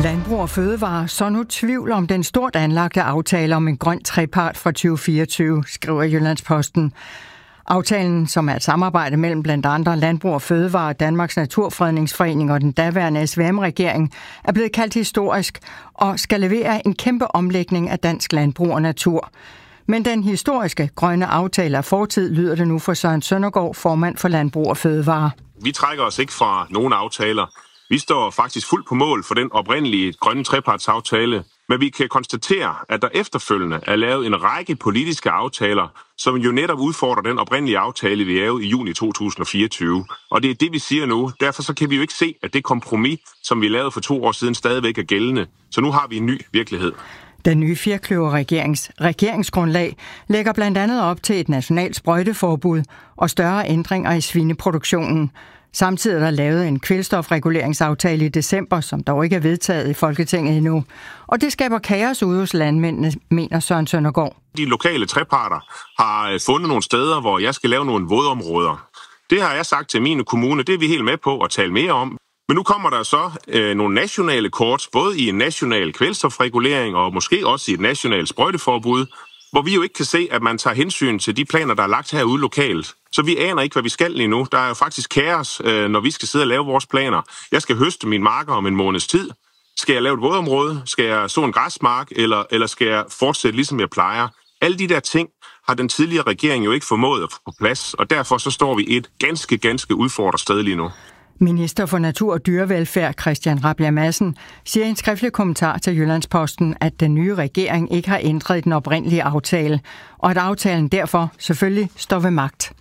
Landbrug og Fødevare så nu tvivl om den stort anlagte aftale om en grøn trepart fra 2024, skriver Jyllandsposten. Aftalen, som er et samarbejde mellem blandt andre Landbrug og Fødevare, Danmarks Naturfredningsforening og den daværende SVM-regering, er blevet kaldt historisk og skal levere en kæmpe omlægning af dansk landbrug og natur. Men den historiske grønne aftale af fortid, lyder det nu for Søren Søndergaard, formand for Landbrug og Fødevare. Vi trækker os ikke fra nogen aftaler. Vi står faktisk fuldt på mål for den oprindelige grønne trepartsaftale, men vi kan konstatere, at der efterfølgende er lavet en række politiske aftaler, som jo netop udfordrer den oprindelige aftale, vi lavede i juni 2024. Og det er det, vi siger nu. Derfor så kan vi jo ikke se, at det kompromis, som vi lavede for 2 år siden, stadigvæk er gældende. Så nu har vi en ny virkelighed. Den nye firkløverregerings regeringsgrundlag lægger blandt andet op til et nationalt sprøjteforbud og større ændringer i svineproduktionen. Samtidig er der lavet en kvælstofreguleringsaftale i december, som dog ikke er vedtaget i Folketinget endnu. Og det skaber kaos ude hos landmændene, mener Søren Søndergaard. De lokale treparter har fundet nogle steder, hvor jeg skal lave nogle vådområder. Det har jeg sagt til mine kommune, det er vi helt med på at tale mere om. Men nu kommer der så nogle nationale kort, både i en national kvælstofregulering og måske også i et nationalt sprøjteforbud, hvor vi jo ikke kan se, at man tager hensyn til de planer, der er lagt herude lokalt. Så vi aner ikke, hvad vi skal lige nu. Der er jo faktisk kaos, når vi skal sidde og lave vores planer. Jeg skal høste mine marker om en måneds tid. Skal jeg lave et vådområde? Skal jeg så en græsmark? Eller skal jeg fortsætte, ligesom jeg plejer? Alle de der ting har den tidligere regering jo ikke formået at få på plads, og derfor så står vi et ganske udfordret sted lige nu. Minister for Natur og Dyrevelfærd Christian Rabjerg Madsen siger i en skriftlig kommentar til Jyllandsposten, at den nye regering ikke har ændret den oprindelige aftale, og at aftalen derfor selvfølgelig står ved magt.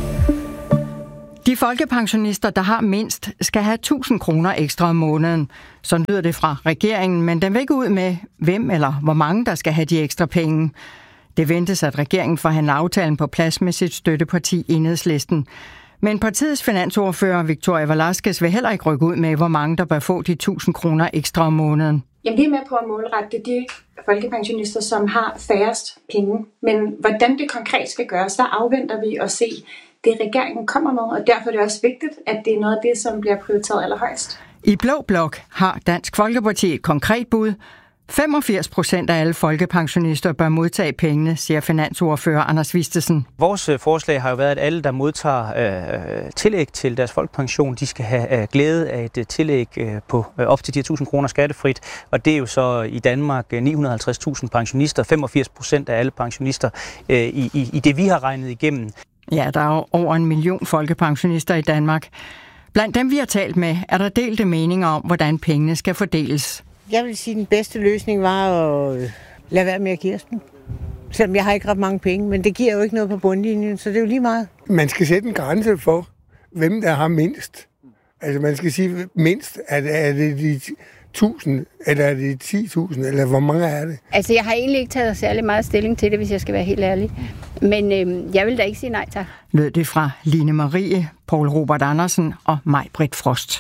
De folkepensionister, der har mindst, skal have 1.000 kroner ekstra om måneden. Sådan lyder det fra regeringen, men den vil ikke ud med, hvem eller hvor mange, der skal have de ekstra penge. Det ventes, at regeringen forhandler aftalen på plads med sit støtteparti Enhedslisten. Men partiets finansordfører Victoria Velasquez vil heller ikke rykke ud med, hvor mange der bør få de 1.000 kroner ekstra om måneden. Jamen, vi er med på at målrette de folkepensionister, som har færrest penge. Men hvordan det konkret skal gøres, der afventer vi at se det, regeringen kommer med. Og derfor er det også vigtigt, at det er noget af det, som bliver prioriteret allerhøjst. I Blå Blok har Dansk Folkeparti et konkret bud. 85% af alle folkepensionister bør modtage pengene, siger finansordfører Anders Vistesen. Vores forslag har jo været, at alle, der modtager tillæg til deres folkepension, de skal have glæde af et tillæg på op til de 1.000 kroner skattefrit. Og det er jo så i Danmark 950.000 pensionister, 85% af alle pensionister i det, vi har regnet igennem. Ja, der er jo over 1 million folkepensionister i Danmark. Blandt dem, vi har talt med, er der delte meninger om, hvordan pengene skal fordeles. Jeg vil sige, at den bedste løsning var at lade være med at give os dem. Selvom jeg har ikke ret mange penge, men det giver jo ikke noget på bundlinjen, så det er jo lige meget. Man skal sætte en grænse for, hvem der har mindst. Altså man skal sige mindst, er det de 1.000, eller er det 10.000, eller hvor mange er det? Altså jeg har egentlig ikke taget særlig meget stilling til det, hvis jeg skal være helt ærlig. Men jeg vil da ikke sige nej tak. Lød det fra Line Marie, Poul Robert Andersen og Maj-Britt Frost.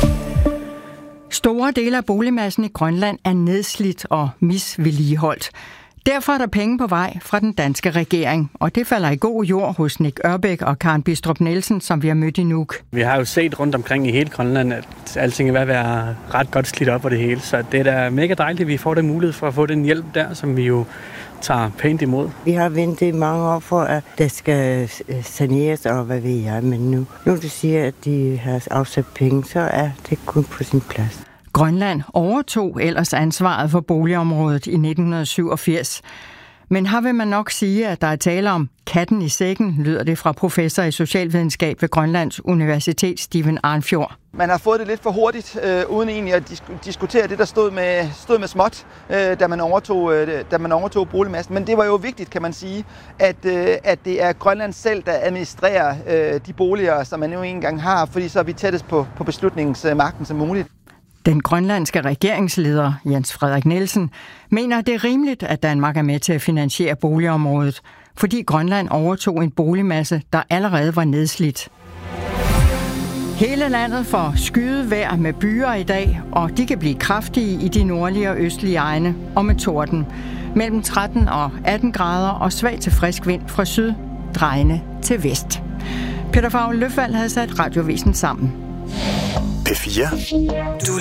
Store dele af boligmassen i Grønland er nedslidt og misvedligeholdt. Derfor er der penge på vej fra den danske regering, og det falder i god jord hos Nick Ørbæk og Karen Bistrup Nielsen, som vi har mødt i Nuuk. Vi har jo set rundt omkring i hele Grønland, at alting er ved at være ret godt slidt op på det hele, så det er da mega dejligt, at vi får den mulighed for at få den hjælp der, som vi jo tager pænt imod. Vi har ventet i mange år for, at der skal saneres, og hvad ved jeg, men nu du siger, at de har afsat penge, så er det kun på sin plads. Grønland overtog ellers ansvaret for boligområdet i 1987. Men her vil man nok sige, at der er tale om katten i sækken, lyder det fra professor i socialvidenskab ved Grønlands Universitet, Steven Arnfjord. Man har fået det lidt for hurtigt, uden egentlig at diskutere det, der stod med småt, da man overtog boligmassen. Men det var jo vigtigt, kan man sige, at det er Grønland selv, der administrerer de boliger, som man nu engang har, fordi så er vi tættest på beslutningsmagten som muligt. Den grønlandske regeringsleder, Jens Frederik Nielsen, mener, at det er rimeligt, at Danmark er med til at finansiere boligområdet, fordi Grønland overtog en boligmasse, der allerede var nedslidt. Hele landet får skyet vejr med byer i dag, og de kan blive kraftige i de nordlige og østlige egne og med torden. Mellem 13 og 18 grader og svag til frisk vind fra syd, drejende til vest. Peter Favl Løfvald havde sat radiovisen sammen. P4. Du